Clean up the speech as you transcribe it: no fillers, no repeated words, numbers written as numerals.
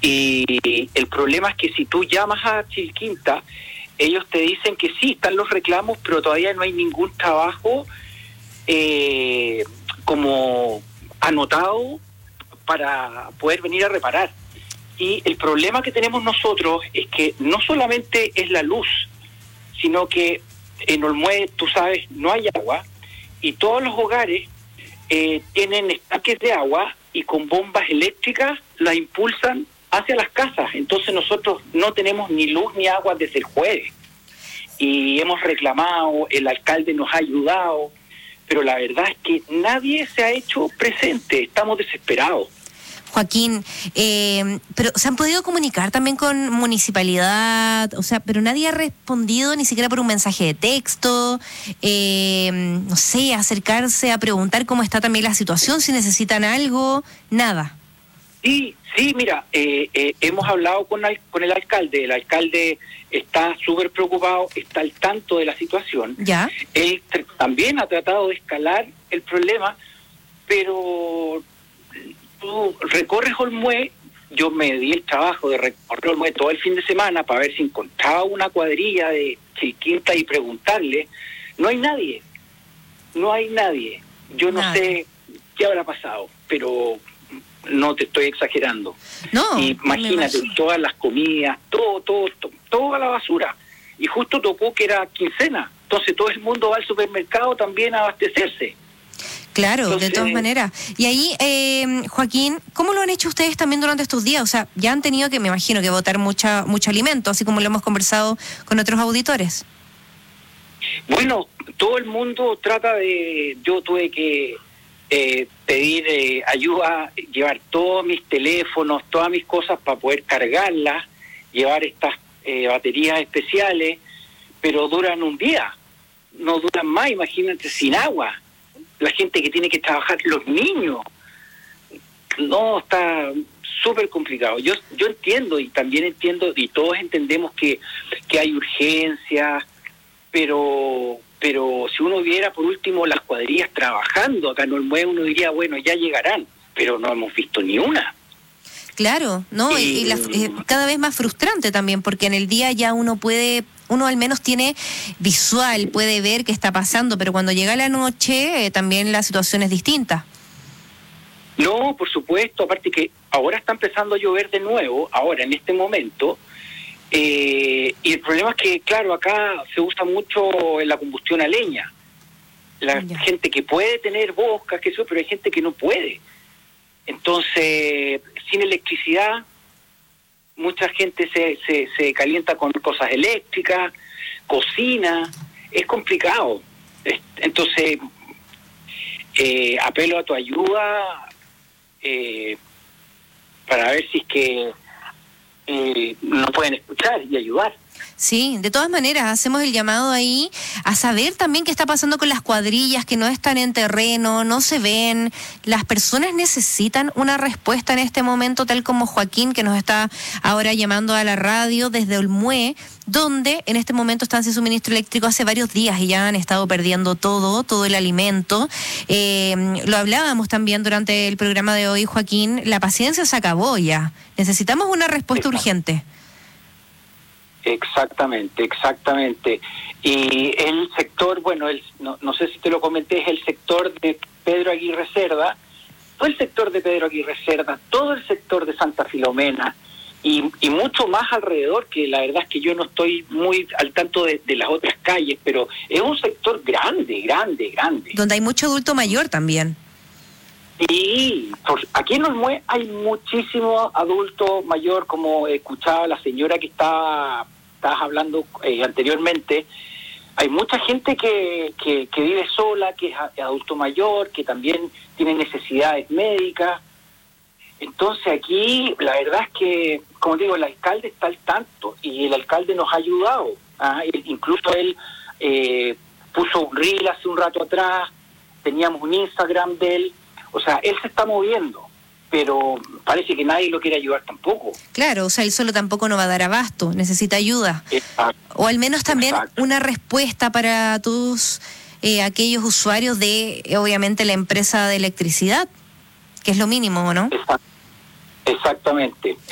Y el problema es que si tú llamas a Chilquinta, ellos te dicen que sí, están los reclamos, pero todavía no hay ningún trabajo como anotado para poder venir a reparar. Y el problema que tenemos nosotros es que no solamente es la luz, sino que en Olmué, tú sabes, no hay agua, y todos los hogares tienen estanques de agua y con bombas eléctricas las impulsan hacia las casas. Entonces nosotros no tenemos ni luz ni agua desde el jueves. Y hemos reclamado, el alcalde nos ha ayudado, pero la verdad es que nadie se ha hecho presente, estamos desesperados. Joaquín, pero ¿se han podido comunicar también con municipalidad? O sea, pero nadie ha respondido ni siquiera por un mensaje de texto, no sé, acercarse a preguntar cómo está también la situación, si necesitan algo, nada. Sí, mira, hemos hablado con el alcalde está súper preocupado, está al tanto de la situación. ¿Ya? Él también ha tratado de escalar el problema, pero tú recorres Olmué, yo me di el trabajo de recorrer Olmué todo el fin de semana para ver si encontraba una cuadrilla de Chilquinta y preguntarle, no hay nadie, yo no sé qué habrá pasado, pero no te estoy exagerando. No, imagínate, todas las comidas, toda la basura. Y justo tocó que era quincena. Entonces todo el mundo va al supermercado también a abastecerse. Claro, Entonces, de todas maneras. Y ahí, Joaquín, ¿cómo lo han hecho ustedes también durante estos días? O sea, ya han tenido que, me imagino, que botar mucho alimento, así como lo hemos conversado con otros auditores. Bueno, todo el mundo trata de... Yo tuve que pedir ayuda, llevar todos mis teléfonos, todas mis cosas para poder cargarlas, llevar estas baterías especiales, pero duran un día, no duran más, imagínate, sin agua. La gente que tiene que trabajar, los niños, no, está súper complicado. Yo entiendo, y también entiendo, y todos entendemos que hay urgencias, pero si uno viera por último las cuadrillas trabajando acá en Olmué, uno diría, bueno, ya llegarán, pero no hemos visto ni una. Claro, ¿no? Y cada vez más frustrante también, porque en el día ya uno al menos tiene visual, puede ver qué está pasando, pero cuando llega la noche también la situación es distinta. No, por supuesto, aparte que ahora está empezando a llover de nuevo, ahora en este momento, y el problema es que, claro, acá se usa mucho la combustión a leña. La gente que puede tener boscas, pero hay gente que no puede. Entonces, sin electricidad, mucha gente se calienta con cosas eléctricas, cocina, es complicado. Entonces, apelo a tu ayuda para ver si es que nos pueden escuchar y ayudar. Sí, de todas maneras, hacemos el llamado ahí a saber también qué está pasando con las cuadrillas que no están en terreno, no se ven. Las personas necesitan una respuesta en este momento, tal como Joaquín, que nos está ahora llamando a la radio desde Olmué, donde en este momento están sin suministro eléctrico hace varios días y ya han estado perdiendo todo el alimento. Lo hablábamos también durante el programa de hoy, Joaquín, la paciencia se acabó ya. Necesitamos una respuesta urgente. Exactamente. Y el sector, bueno, no sé si te lo comenté, es el sector de Pedro Aguirre Cerda, todo el sector de Pedro Aguirre Cerda, todo el sector de Santa Filomena y mucho más alrededor, que la verdad es que yo no estoy muy al tanto de las otras calles, pero es un sector grande. Donde hay mucho adulto mayor también. Sí, aquí en Olmué hay muchísimo adulto mayor, como escuchaba la señora que estabas hablando anteriormente. Hay mucha gente que vive sola, que es adulto mayor, que también tiene necesidades médicas. Entonces aquí la verdad es que, como digo, el alcalde está al tanto y el alcalde nos ha ayudado. Incluso él puso un reel hace un rato atrás, teníamos un Instagram de él. O sea, él se está moviendo, pero parece que nadie lo quiere ayudar tampoco. Claro, o sea, él solo tampoco no va a dar abasto, necesita ayuda. Exacto. O al menos también una respuesta para todos aquellos usuarios de, obviamente, la empresa de electricidad, que es lo mínimo, ¿no? Exactamente.